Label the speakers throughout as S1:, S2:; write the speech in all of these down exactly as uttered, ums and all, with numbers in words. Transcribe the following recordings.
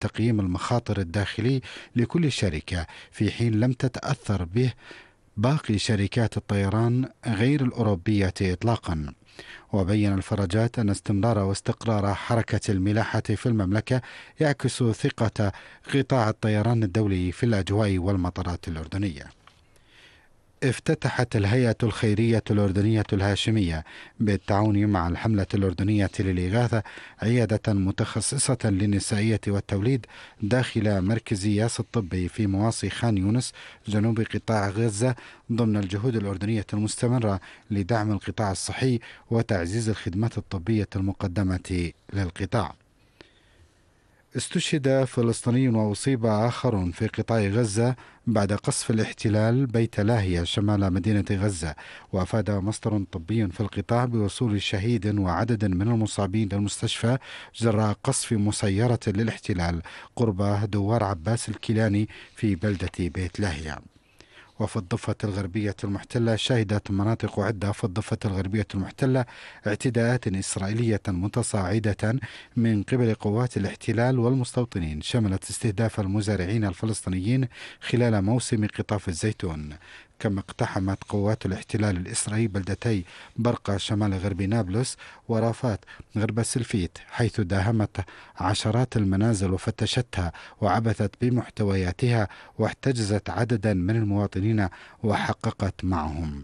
S1: تقييم المخاطر الداخلي لكل شركة، في حين لم تتأثر به باقي شركات الطيران غير الأوروبية إطلاقا. وبين الفرجات أن استمرار واستقرار حركة الملاحة في المملكة يعكس ثقة قطاع الطيران الدولي في الأجواء والمطارات الأردنية. افتتحت الهيئة الخيرية الأردنية الهاشمية بالتعاون مع الحملة الأردنية للإغاثة عيادة متخصصة للنسائية والتوليد داخل مركز ياس الطبي في مواصي خان يونس جنوب قطاع غزة، ضمن الجهود الأردنية المستمرة لدعم القطاع الصحي وتعزيز الخدمات الطبية المقدمة للقطاع. استشهد فلسطيني وأصيب آخر في قطاع غزة بعد قصف الاحتلال بيت لاهيا شمال مدينة غزة. وأفاد مصدر طبي في القطاع بوصول شهيد وعدد من المصابين للمستشفى جراء قصف مسيرة للاحتلال قرب دوار عباس الكيلاني في بلدة بيت لاهيا. وفي الضفة الغربية المحتلة شهدت مناطق عدة في الضفة الغربية المحتلة اعتداءات إسرائيلية متصاعدة من قبل قوات الاحتلال والمستوطنين، شملت استهداف المزارعين الفلسطينيين خلال موسم قطاف الزيتون. كما اقتحمت قوات الاحتلال الإسرائيلي بلدتي برقة شمال غرب نابلس ورافات غرب السلفيت، حيث داهمت عشرات المنازل وفتشتها وعبثت بمحتوياتها واحتجزت عددا من المواطنين وحققت معهم.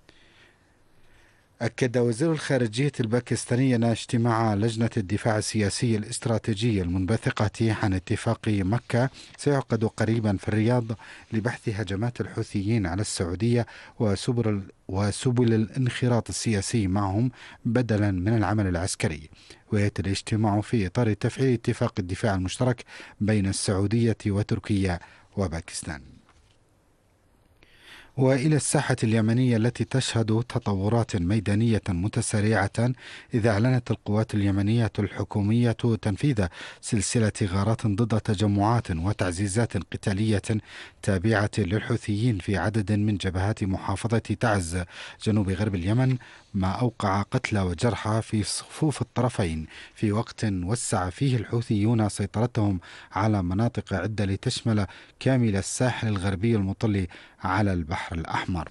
S1: أكد وزير الخارجية الباكستاني أن اجتماع لجنة الدفاع السياسي الاستراتيجي المنبثقة عن اتفاق مكة سيعقد قريبا في الرياض لبحث هجمات الحوثيين على السعودية وسبل وسبل الانخراط السياسي معهم بدلا من العمل العسكري. ويأتي الاجتماع في إطار تفعيل اتفاق الدفاع المشترك بين السعودية وتركيا وباكستان. وإلى الساحة اليمنية التي تشهد تطورات ميدانية متسارعة، إذ أعلنت القوات اليمنية الحكومية تنفيذ سلسلة غارات ضد تجمعات وتعزيزات قتالية تابعة للحوثيين في عدد من جبهات محافظة تعز جنوب غرب اليمن، ما أوقع قتلى وجرحى في صفوف الطرفين، في وقت وسع فيه الحوثيون سيطرتهم على مناطق عدة لتشمل كامل الساحل الغربي المطل على البحر الأحمر.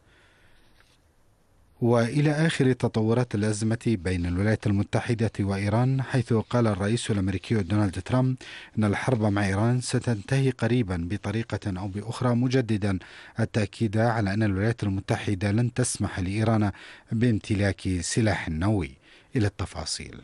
S1: وإلى آخر تطورات الأزمة بين الولايات المتحدة وإيران، حيث قال الرئيس الأمريكي دونالد ترامب أن الحرب مع إيران ستنتهي قريبا بطريقة أو بأخرى، مجددا التأكيد على أن الولايات المتحدة لن تسمح لإيران بامتلاك سلاح نووي. إلى التفاصيل.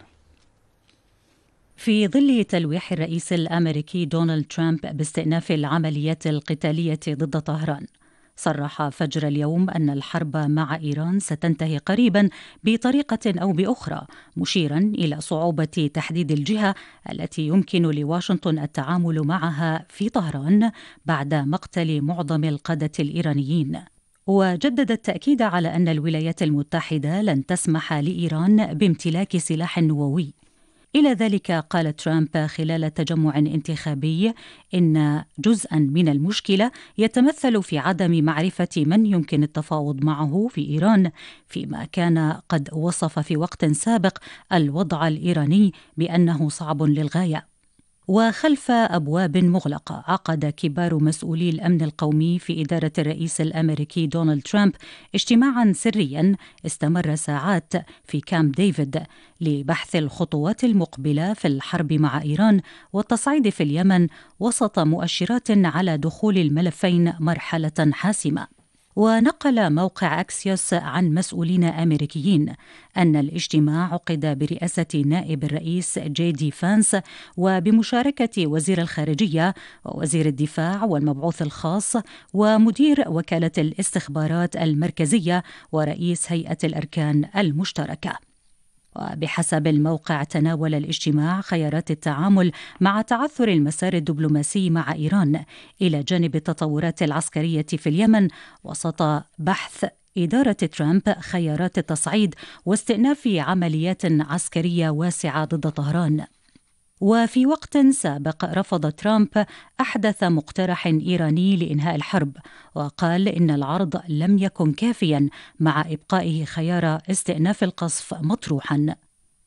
S2: في ظل تلويح الرئيس الأمريكي دونالد ترامب باستئناف العمليات القتالية ضد طهران، صرح فجر اليوم أن الحرب مع إيران ستنتهي قريبا بطريقة أو بأخرى، مشيرا إلى صعوبة تحديد الجهة التي يمكن لواشنطن التعامل معها في طهران بعد مقتل معظم القادة الإيرانيين. وجدد التأكيد على أن الولايات المتحدة لن تسمح لإيران بامتلاك سلاح نووي. إلى ذلك قال ترامب خلال تجمع انتخابي إن جزءاً من المشكلة يتمثل في عدم معرفة من يمكن التفاوض معه في إيران، فيما كان قد وصف في وقت سابق الوضع الإيراني بأنه صعب للغاية. وخلف أبواب مغلقة عقد كبار مسؤولي الأمن القومي في إدارة الرئيس الأمريكي دونالد ترامب اجتماعا سريا استمر ساعات في كامب ديفيد لبحث الخطوات المقبلة في الحرب مع إيران والتصعيد في اليمن، وسط مؤشرات على دخول الملفين مرحلة حاسمة. ونقل موقع أكسيوس عن مسؤولين أمريكيين أن الاجتماع عقد برئاسة نائب الرئيس جي دي فانس وبمشاركة وزير الخارجية ووزير الدفاع والمبعوث الخاص ومدير وكالة الاستخبارات المركزية ورئيس هيئة الأركان المشتركة. وبحسب الموقع تناول الاجتماع خيارات التعامل مع تعثر المسار الدبلوماسي مع إيران إلى جانب التطورات العسكرية في اليمن، وسط بحث إدارة ترامب خيارات التصعيد واستئناف عمليات عسكرية واسعة ضد طهران. وفي وقت سابق رفض ترامب أحدث مقترح إيراني لإنهاء الحرب، وقال إن العرض لم يكن كافيا مع إبقائه خيار استئناف القصف مطروحا.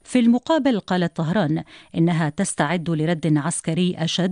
S2: في المقابل قالت طهران إنها تستعد لرد عسكري أشد